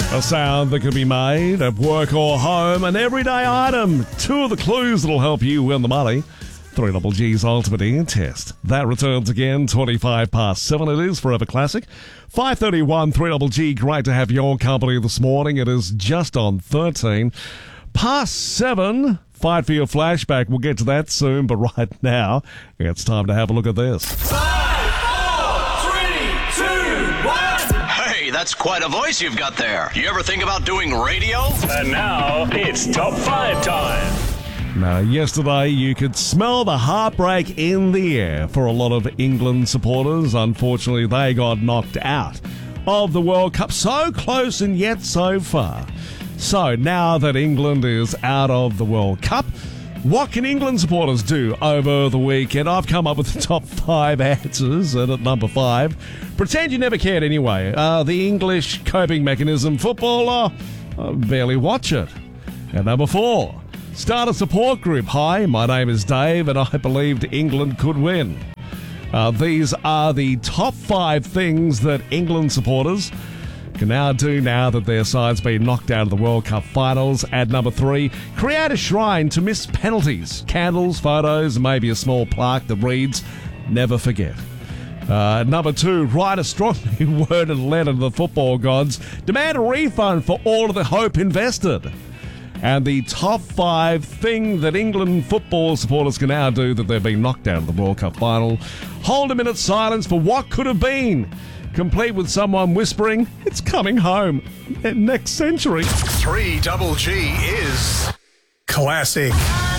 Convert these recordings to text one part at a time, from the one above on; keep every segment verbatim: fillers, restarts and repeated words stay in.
A sound that could be made at work or home, an everyday item. Two of the clues that'll help you win the money. three Double G's Ultimate Ear Test. That returns again, twenty-five past seven. It is Forever Classic. five thirty-one, three Double G. Great to have your company this morning. It is just on thirteen. Past seven. Fight for your flashback. We'll get to that soon, but right now, it's time to have a look at this. Five, four, three, two, one. Hey, that's quite a voice you've got there. You ever think about doing radio? And now, it's top five time. Now, yesterday you could smell the heartbreak in the air for a lot of England supporters. Unfortunately, they got knocked out of the World Cup. So close and yet so far. So, now that England is out of the World Cup, what can England supporters do over the weekend? I've come up with the top five answers, and at number five, pretend you never cared anyway. Uh, the English coping mechanism, footballer, uh, barely watch it. And number four, start a support group. Hi, my name is Dave, and I believed England could win. Uh, these are the top five things that England supporters can now do now that their side's been knocked out of the World Cup finals. At number three, create a shrine to missed penalties. Candles, photos, maybe a small plaque that reads, never forget. Uh, number two, write a strongly worded letter to the football gods. Demand a refund for all of the hope invested. And the top five thing that England football supporters can now do that they've been knocked out of the World Cup final. Hold a minute's silence for what could have been, complete with someone whispering, it's coming home next century. three Double G is classic.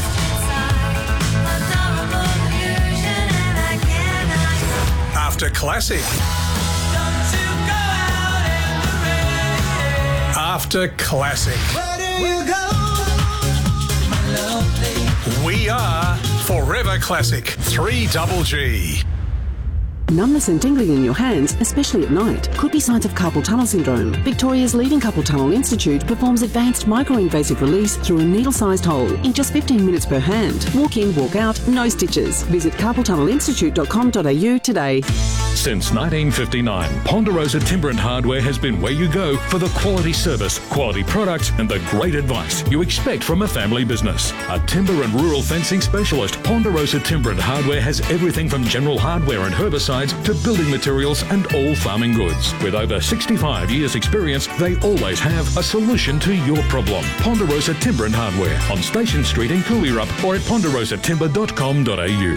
After classic. After classic. We are Forever Classic. three Double G. Numbness and tingling in your hands, especially at night, could be signs of carpal tunnel syndrome. Victoria's leading Carpal Tunnel Institute performs advanced micro-invasive release through a needle-sized hole in just fifteen minutes per hand. Walk in, walk out, no stitches. Visit carpal tunnel institute dot com dot a u today. Since nineteen fifty-nine, Ponderosa Timber and Hardware has been where you go for the quality service, quality products and the great advice you expect from a family business. A timber and rural fencing specialist, Ponderosa Timber and Hardware has everything from general hardware and herbicides to building materials and all farming goods. With over sixty-five years experience, they always have a solution to your problem. Ponderosa Timber and Hardware on Station Street in Cooleyrup or at ponderosa timber dot com dot a u.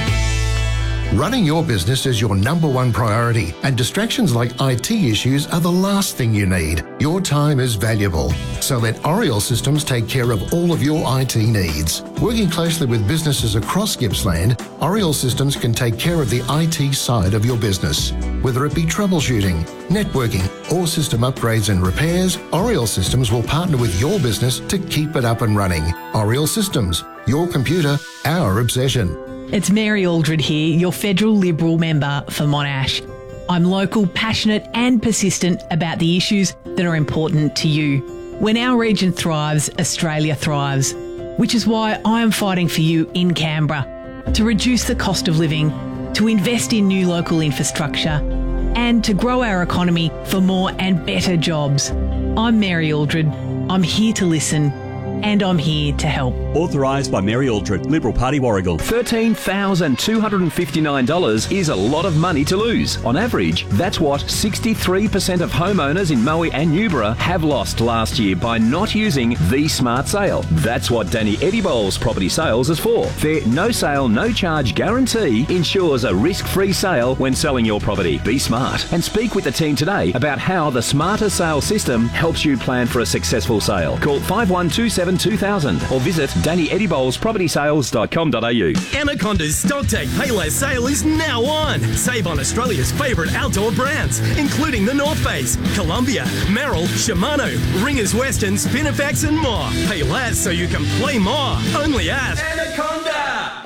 Running your business is your number one priority, and distractions like I T issues are the last thing you need. Your time is valuable, so let Oriel Systems take care of all of your I T needs. Working closely with businesses across Gippsland, Oriel Systems can take care of the I T side of your business. Whether it be troubleshooting, networking, or system upgrades and repairs, Oriel Systems will partner with your business to keep it up and running. Oriel Systems, your computer, our obsession. It's Mary Aldred here, your federal Liberal member for Monash. I'm local, passionate and persistent about the issues that are important to you. When our region thrives, Australia thrives, which is why I am fighting for you in Canberra to reduce the cost of living, to invest in new local infrastructure and to grow our economy for more and better jobs. I'm Mary Aldred. I'm here to listen and I'm here to help. Authorised by Mary Aldred, Liberal Party, Warragul. thirteen thousand two hundred fifty-nine dollars is a lot of money to lose. On average, that's what sixty-three percent of homeowners in Moe and Newborough have lost last year by not using the Smart Sale. That's what Danny Eddie-Bowles Property Sales is for. Their no sale, no charge guarantee ensures a risk-free sale when selling your property. Be smart and speak with the team today about how the Smarter Sale system helps you plan for a successful sale. Call five one two seven two thousand or visit danny eddie bowles property sales dot com dot a u. Anaconda's Stocktake Payless sale is now on. Save on Australia's favourite outdoor brands, including the North Face, Columbia, Merrill, Shimano, Ringers Western, Spinifex and more. Pay less so you can play more. Only at Anaconda.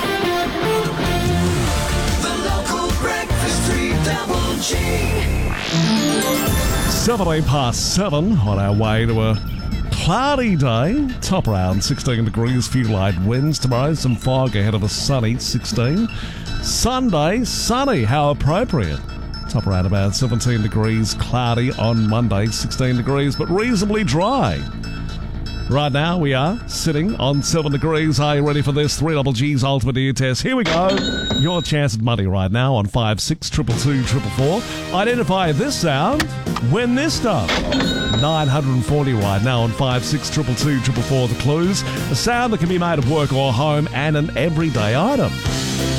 The local breakfast three Double G. seventeen past seven on our way to a cloudy day, top around sixteen degrees, few light winds. Tomorrow, some fog ahead of a sunny sixteen. Sunday, sunny, how appropriate. Top around about seventeen degrees, cloudy on Monday, sixteen degrees, but reasonably dry. Right now, we are sitting on seven degrees. Are you ready for this? three double G's Ultimate Ear Test. Here we go. Your chance at money right now on five six two two two four four four. Identify this sound. Win this stuff. nine hundred forty right now on five six two two two four four four. The clues. A sound that can be made of work or home and an everyday item.